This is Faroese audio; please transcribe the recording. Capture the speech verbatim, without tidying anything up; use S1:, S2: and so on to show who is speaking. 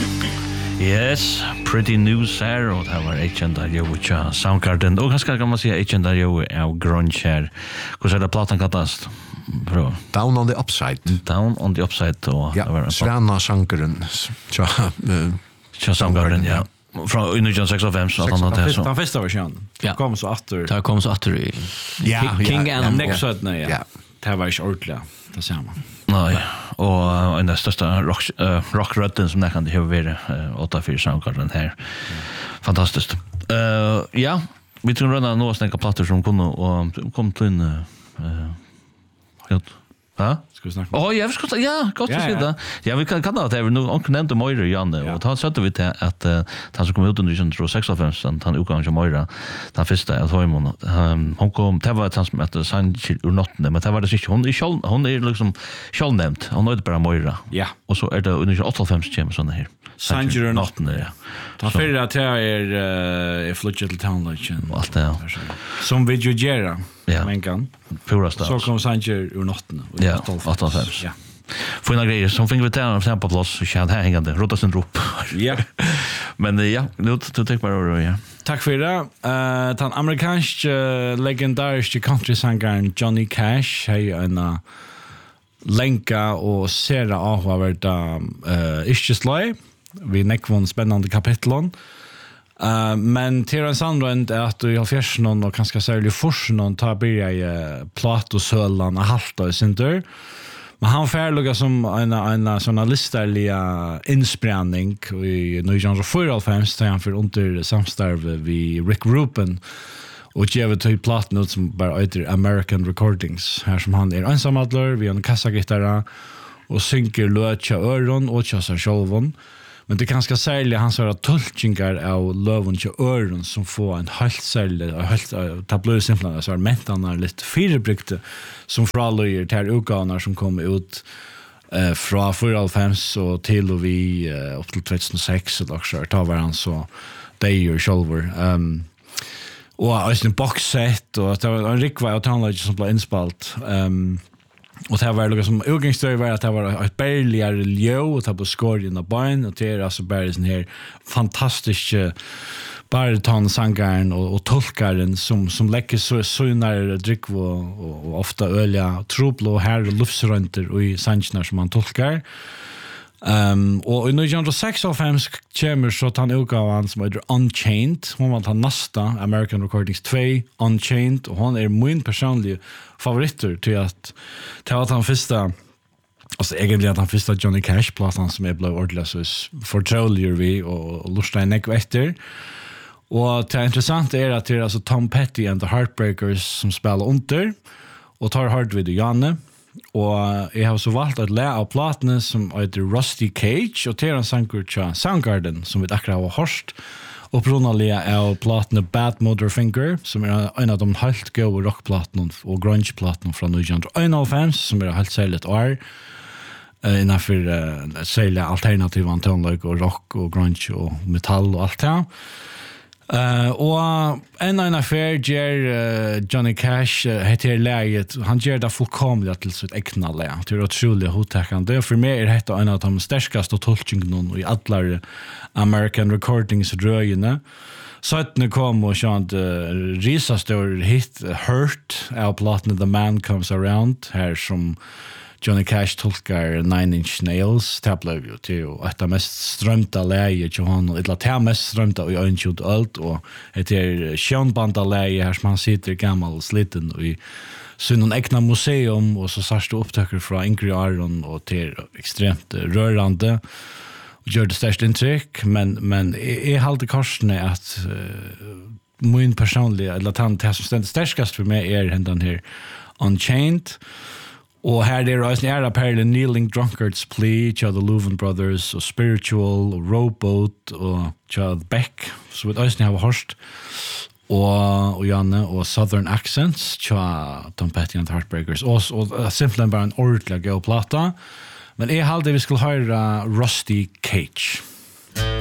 S1: Yes, pretty news här och det var H and R och Soundgarden. Och kanske kan man säga H and R och grunge här. Hur ser det plattan kallast? Bra.
S2: Down on the Upside.
S1: Down on the Upside och
S2: ja, det var Svanna Sankaren. Ja,
S1: uh, Soundgarden, ja. Från nitton sextiofem så att han hade så.
S3: Den första versionen.
S4: Ja.
S3: Kom så åter.
S4: Det kom så åter i
S2: ja,
S4: King
S2: ja,
S4: Animal.
S3: Next så nej. Ja. Det var ju ordentligt. Det samma.
S1: Nej. Och en av största rock uh, rockrötten som det kan det ha varit uh, åtta fyra Soundgarden här. Mm. Fantastiskt. Uh, ja, vi tror redan några snäcka plattor som kunde och kom till en uh, helt. Ja?
S3: Ska vi snacka?
S1: Oh, ja, vi ska ja, gott att
S3: ja,
S1: se det. Ja, vi kan kan det är nu onkel nämnde Moira Janne och ta sätter vi till att uh, han som kom ut under nitton sextiofem så han utgången som Moira den första att hon hon kom det var ett sånt som att Sanchil ur natten men det var det inte hon är själv hon är liksom själv nämnt hon är bara Moira.
S3: Ja.
S1: Och så är det under åttiofem som kommer såna här.
S3: Sanchil ur natten ja. Ta för att det är är Fluget till Town Legend.
S1: Allt det.
S3: Som vi ju gör.
S1: Ja.
S3: Men kan.
S1: Pura stats.
S3: Så kom Sanchil ur natten.
S1: Ja, åttiofem. Ja. Fina grejer som fick vi ta en på plats så kan här hängande rota sin rop.
S3: Ja.
S1: Men ja, nu du tar bara ja.
S3: Tack för det. Eh den amerikanske uh, legendariske country-sångaren Johnny Cash har en uh, länka och sera avhåverda uh, Ischieslöj. Vi nekvån spännande kapitlen. Uh, men till en sannolikt är att i halvfjerdsån och kanske särskilt försen tar börja i uh, Platosölan och halta i sin dörr. Men han färluga som en en såna listarliga insprängning i nitton fyrtiofem där han för under samstarv vi Rick Rubin och ger till plattan som bara heter American Recordings här som han är ensamadler vi har en kassagitarr och synker löcha öron och tjassa självon. Men det kanske särskilt hans sådana tolkningar av löven till öron som får en helt särskilt och helt tabloid simpelthen så är mentarna lite fyrbryggte som fralöjer till utgåvnar som kom ut eh, från fyrtiofem och till och vi eh, upp till tjugohundrasex och också tar varann så det gör själver. Um, och en boxset och det var en rikva och tonläge som blev inspalt. Um, Och det var något som utgångsstöd var att det var ett berligare ljö och det var skåret in av barn och det är alltså bara sån här fantastiska bariton-sangaren och, och tolkaren som, som lägger så sönar dryck och, och, och ofta ölja trobla och här och luftsrönter och i sanchnar som man tolkar. Um, och i nitton sextiofem kommer så att han utgavan som heter Unchained. Hon var han nästa American Recordings två Unchained och hon är min personliga favoriter till att ta att han första alltså egentligen att han första Johnny Cash-plattan som är blivit ordentligt så förtroliga vi och, och lustar en ekv efter. Och det intressanta är att det är alltså Tom Petty and the Heartbreakers som spelar under och tar hard vid Janne. Og jeg har så valgt at lære av platene som heter Rusty Cage, og til en sanger til Soundgarden, som vi akkurat har hørt, opprunnelig av platene Bad Motorfinger, som er en av de helt gode rockplatene og grunge-platene fra nitton einoghalvfems, som er helt særlig et år, uh, innenfor uh, særlig alternativ antonløk og rock og grunge og metall og alt det. Uh, og en av en affær gjør uh, Johnny Cash uh, heter läget, han gjør det fullkomligt til sitt egna läge. Det er utrolig hodtekkende. For meg er dette en av de sterkeste tolkningene i alle American Recordings røyene. Søttene kom og sånt uh, risastor hit uh, Hurt av platene The Man Comes Around, her som Johnny Cash tolkar Nine Inch Nails, det blev ju till ett av mest strömta läge till honom, eller det mest strömta i öntjut allt, och det är sjönbanda läge här som han sitter gammal sliten och i sin egna museum, och så särskilt upptäcker från Ingrid Aron, och det är extremt rörande och gör det störst intryck, men, men jag har alltid korsne att uh, min personliga, eller att det som ständigt stärskast för mig är den här Unchained. Og her er det en æra perle Kneeling Drunkards Plea, tja The Louvin Brothers, og Spiritual, og Rowboat, og tja Beck, så vi også har hørt, og, og Janne, og Southern Accents, tja Tom Petty and the Heartbreakers, og, og simpelthen bare en ordentlig gøy plata. Men jeg halde vi skulle høre Rusty Cage.